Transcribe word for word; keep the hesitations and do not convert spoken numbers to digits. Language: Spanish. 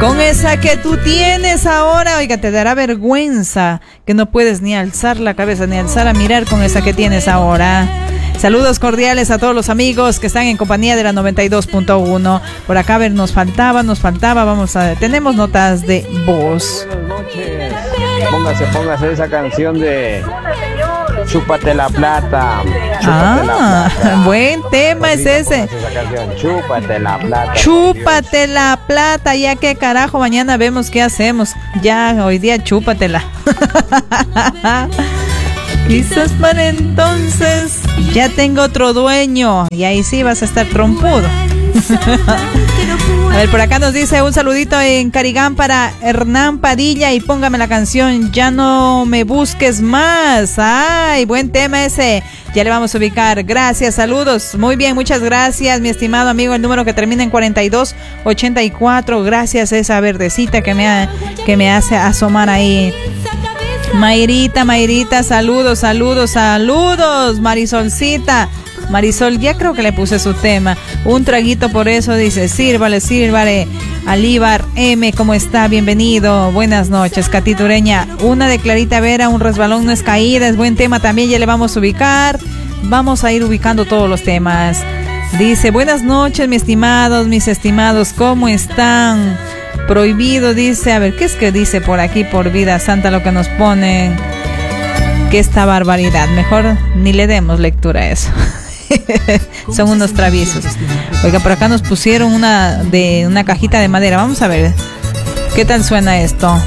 Con esa que tú tienes ahora, oiga, te dará vergüenza que no puedes ni alzar la cabeza, ni alzar a mirar con esa que tienes ahora. Saludos cordiales a todos los amigos que están en compañía de la noventa y dos punto uno. Por acá, a ver, nos faltaba, nos faltaba, vamos a... Tenemos notas de voz. Buenas noches. Póngase, póngase esa canción de Chúpate la plata. Chúpate ah, la plata. Buen tema es ese. Esa canción, Chúpate la plata. Chúpate la plata, ya que carajo, mañana vemos qué hacemos. Ya, hoy día chúpatela. Quizás para entonces ya tengo otro dueño y ahí sí vas a estar trompudo. A ver, por acá nos dice un saludito en Carigán para Hernán Padilla y póngame la canción Ya no me busques más. Ay, buen tema ese. Ya le vamos a ubicar. Gracias, saludos. Muy bien, muchas gracias, mi estimado amigo. El número que termina en cuarenta y dos ochenta y cuatro. Gracias a esa verdecita que me, ha, que me hace asomar ahí. Mayrita, Mayrita, saludos, saludos, saludos. Marisolcita, Marisol, ya creo que le puse su tema. Un traguito por eso, dice, sírvale, sírvale. Alíbar M, ¿cómo está? Bienvenido. Buenas noches, Catita Ureña. Una de Clarita Vera, un resbalón no es caída. Es buen tema también, ya le vamos a ubicar. Vamos a ir ubicando todos los temas. Dice, buenas noches, mis estimados, mis estimados, ¿cómo están? Prohibido, dice, a ver, ¿qué es que dice por aquí, por vida santa, lo que nos ponen? Que esta barbaridad, mejor ni le demos lectura a eso. Son unos traviesos. Oiga, por acá nos pusieron una de una cajita de madera. Vamos a ver qué tal suena esto.